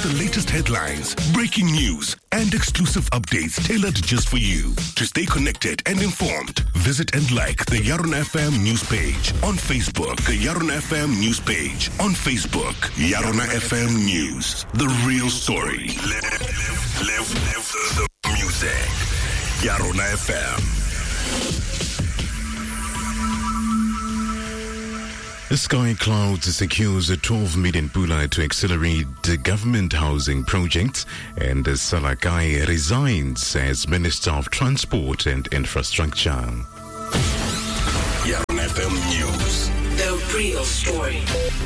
with the latest headlines, breaking news, and exclusive updates tailored just for you. To stay connected and informed, visit and like the Yaron FM news page on Facebook. The Yaron FM news page on Facebook. Yaron FM News. The real story. Live the music. Yaron FM. Sky Clouds secures a 12 million pula to accelerate government housing projects, and Salakai resigns as Minister of Transport and Infrastructure. Yaron FM News. The real story.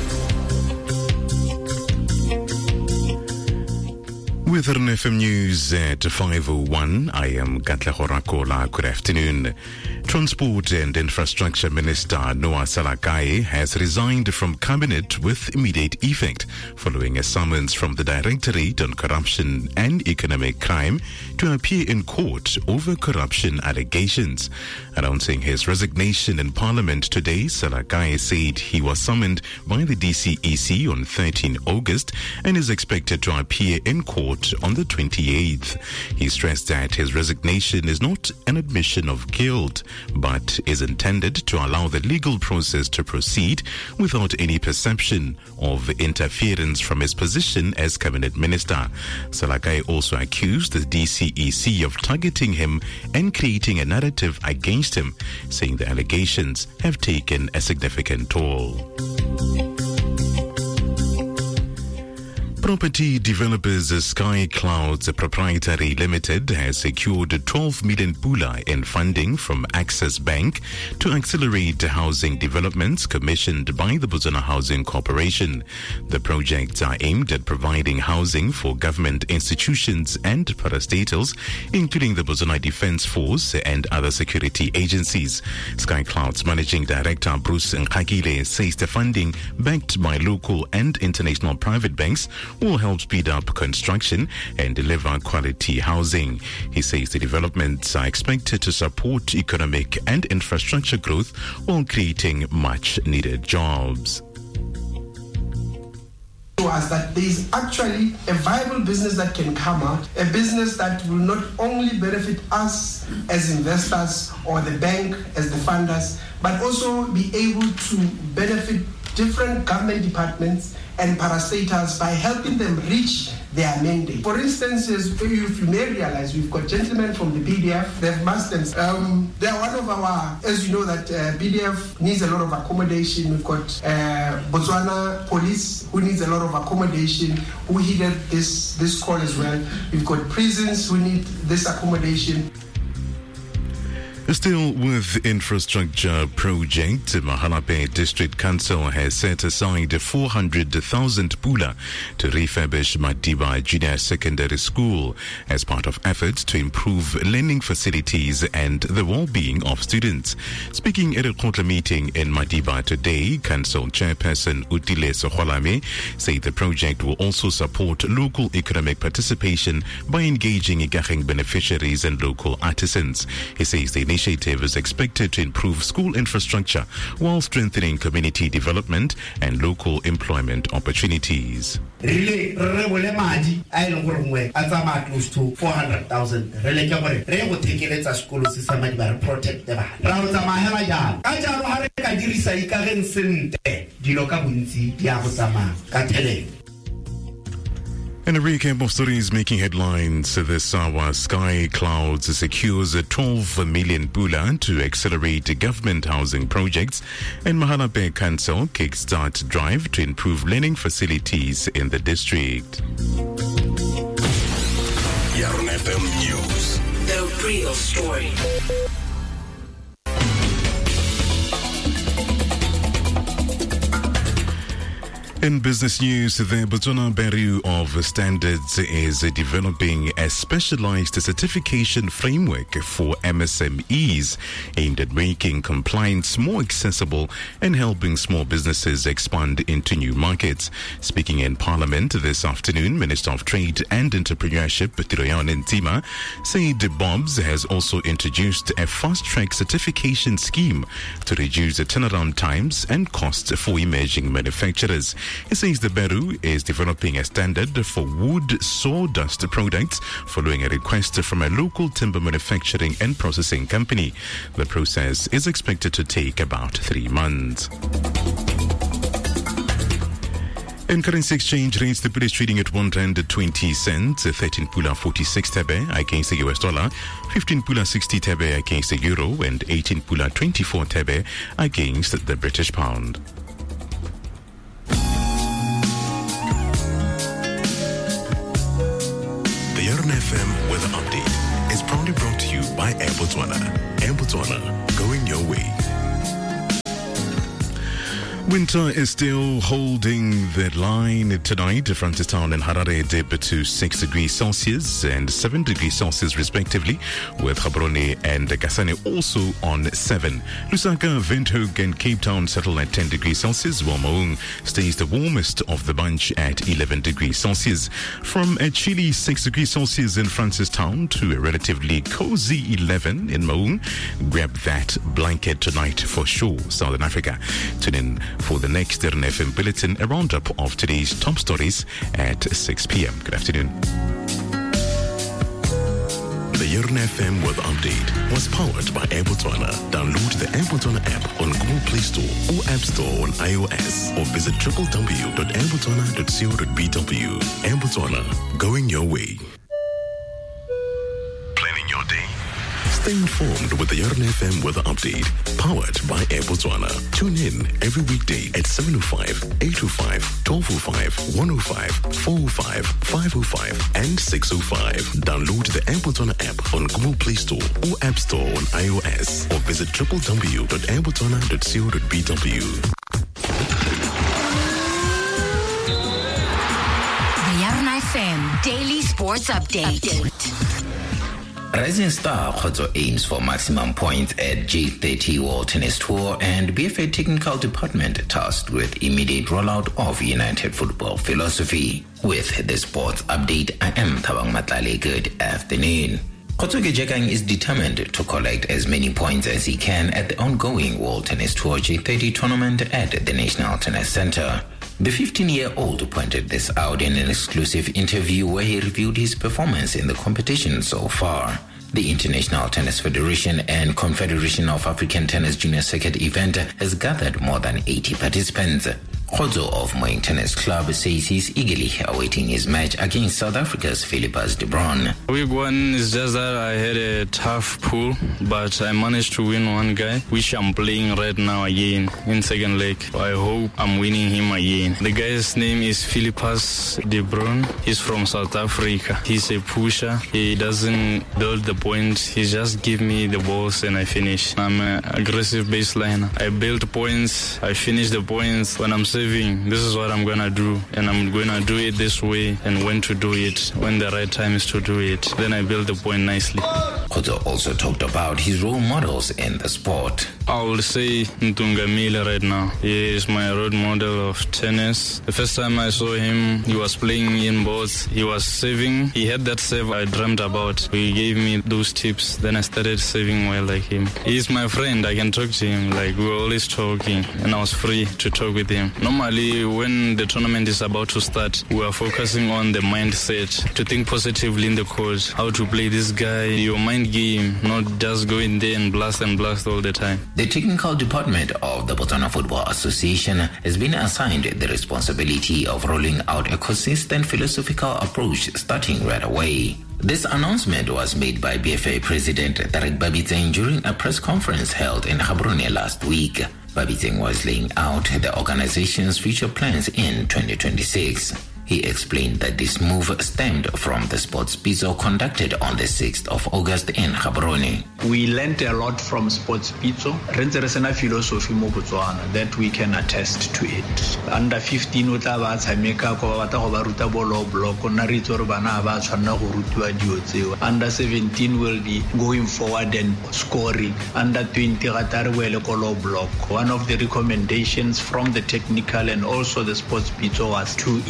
With Yaron FM News at 5:01, I am Katlego Rakola. Good afternoon. Transport and Infrastructure Minister Noah Salakai has resigned from Cabinet with immediate effect following a summons from the Directorate on Corruption and Economic Crime to appear in court over corruption allegations. Announcing his resignation in Parliament today, Salakai said he was summoned by the DCEC on 13 August and is expected to appear in court on the 28th. He stressed that his resignation is not an admission of guilt, but is intended to allow the legal process to proceed without any perception of interference from his position as Cabinet Minister. Salakai also accused the DCEC of targeting him and creating a narrative against him, saying the allegations have taken a significant toll. Property developers Sky Clouds Proprietary Limited has secured 12 million pula in funding from Access Bank to accelerate housing developments commissioned by the Botswana Housing Corporation. The projects are aimed at providing housing for government institutions and parastatals, including the Botswana Defence Force and other security agencies. Sky Clouds Managing Director Bruce Nkakile says the funding, backed by local and international private banks, will help speed up construction and deliver quality housing. He says the developments are expected to support economic and infrastructure growth while creating much needed jobs. To us that there is actually a viable business that can come out, a business that will not only benefit us as investors or the bank as the funders, but also be able to benefit different government departments and parastatals by helping them reach their mandate. For instance, if you may realize, we've got gentlemen from the BDF, they've Mastens. They are one of our, as you know, that BDF needs a lot of accommodation. We've got Botswana Police, who needs a lot of accommodation, who heeded this call as well. We've got prisons who need this accommodation. Still with infrastructure project, Mahalape District Council has set aside 400,000 pula to refurbish Madiba Junior Secondary School as part of efforts to improve learning facilities and the well-being of students. Speaking at a quarter meeting in Madiba today, Council Chairperson Utile Soholame said the project will also support local economic participation by engaging Igaheng beneficiaries and local artisans. He says the initiative is expected to improve school infrastructure while strengthening community development and local employment opportunities. Really, close to 400,000. Really, will take it as school system and protect them. And a recap of stories making headlines this hour. Sky Clouds secures 12 million pula to accelerate government housing projects, and Mahalape Council kickstart drive to improve learning facilities in the district. Yaron FM News. The real story. In business news, the Botswana Bureau of Standards is developing a specialized certification framework for MSMEs aimed at making compliance more accessible and helping small businesses expand into new markets. Speaking in Parliament this afternoon, Minister of Trade and Entrepreneurship, Tiroyan Ntima, said BOBS has also introduced a fast-track certification scheme to reduce the turnaround times and costs for emerging manufacturers. He says the Beru is developing a standard for wood sawdust products following a request from a local timber manufacturing and processing company. The process is expected to take about 3 months. In currency exchange rates, the British trading at R1.20, 13 pula 46 tebe against the US dollar, 15 pula 60 tebe against the euro, and 18 pula 24 tebe against the British pound. The Yarn FM Weather Update is proudly brought to you by Air Botswana. Air Botswana, going your way. Winter is still holding the line tonight. Francistown and Harare dip to 6 degrees Celsius and 7 degrees Celsius respectively, with Gaborone and Kasane also on 7. Lusaka, Windhoek and Cape Town settle at 10 degrees Celsius, while Maung stays the warmest of the bunch at 11 degrees Celsius. From a chilly 6 degrees Celsius in Francistown to a relatively cozy 11 in Maung. Grab that blanket tonight for sure, Southern Africa. Tune in for the next Yarn FM Bulletin, a roundup of today's top stories at 6 p.m. Good afternoon. The Yarn FM Weather Update was powered by Air Botswana. Download the Air Botswana app on Google Play Store or App Store on iOS, or visit www.airbotswana.co.bw. Air Botswana, going your way. Planning your day? Stay informed with the Yarn FM Weather Update, powered by Air Botswana. Tune in every weekday at 7:05, 8:05, 12:05, 1:05, 4:05, 5:05, and 6:05. Download the Air Botswana app on Google Play Store or App Store on iOS, or visit www.airbotswana.co.bw. The Yarn FM Daily Sports Update. Rising star Khotso aims for maximum points at J30 World Tennis Tour, and BFA Technical Department tasked with immediate rollout of United Football Philosophy. With the sports update, I am Thabang Matlale. Good afternoon. Khotso Gejekang is determined to collect as many points as he can at the ongoing World Tennis Tour J30 tournament at the National Tennis Center. The 15-year-old pointed this out in an exclusive interview where he reviewed his performance in the competition so far. The International Tennis Federation and Confederation of African Tennis Junior Circuit event has gathered more than 80 participants. Khotso of Moeng Tennis Club says he's eagerly awaiting his match against South Africa's Philippus de Bruyn. Week one is just that I had a tough pool, but I managed to win one guy, which I'm playing right now again in second leg. I hope I'm winning him again. The guy's name is Philippus de Bruyn. He's from South Africa. He's a pusher. He doesn't build the points. He just gives me the balls and I finish. I'm an aggressive baseliner. I build points. I finish the points. When I'm serving, this is what I'm going to do. And I'm going to do it this way, and when to do it, when the right time is to do it. Then I build the point nicely. Khotso also talked about his role models in the sport. I will say Ntungamile right now. He is my role model of tennis. The first time I saw him, he was playing in boards. He was serving. He had that serve I dreamt about. He gave me those tips. Then I started serving well like him. He's my friend. I can talk to him. Like, we were always talking, and I was free to talk with him. Normally, when the tournament is about to start, we are focusing on the mindset, to think positively in the court, how to play this guy, your mind game, not just go in there and blast all the time. The technical department of the Botswana Football Association has been assigned the responsibility of rolling out a consistent philosophical approach starting right away. This announcement was made by BFA President Tarek Babitseng during a press conference held in Gaborone last week. Babitseng was laying out the organization's future plans in 2026. He explained that this move stemmed from the sports Pitso conducted on the 6th of August in Gaborone. We learned a lot from sports Pitso. Rentse re sena philosophy mo Botswana that we can attest to it. Under 15 o tla ba tshameka go ba go ba ruta bolo block na re itse re bana ba tshwana go rutiwa dio tseo. Under 17 will be going forward and scoring. Under 20 ga tare boele go lo block. One of the recommendations from the technical and also the sports Pitso was to immediately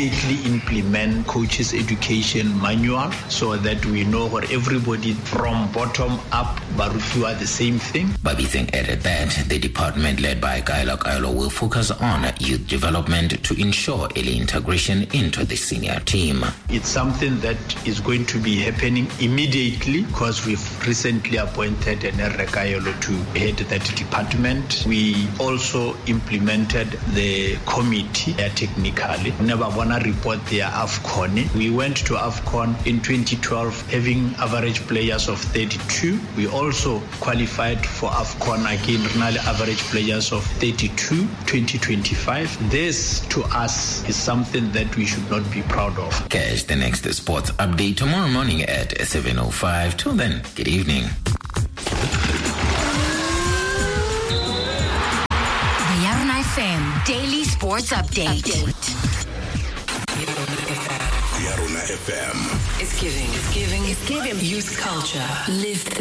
immediately implement coaches education manual so that we know what everybody from bottom up barufiwa the same thing. Babiseng added that the department led by Kaelo Kaelo will focus on youth development to ensure early integration into the senior team. It's something that is going to be happening immediately because we've recently appointed Enerre Kaelo to head that department. We also implemented the committee technically. Never wanna report their AFCON. We went to AFCON in 2012 having average players of 32. We also qualified for AFCON again, regional average players of 32, 2025. This to us is something that we should not be proud of. Catch the next sports update tomorrow morning at 7:05. Till then, good evening. The Yarn FM Daily Sports Update. Yarona FM. It's giving youth culture. Live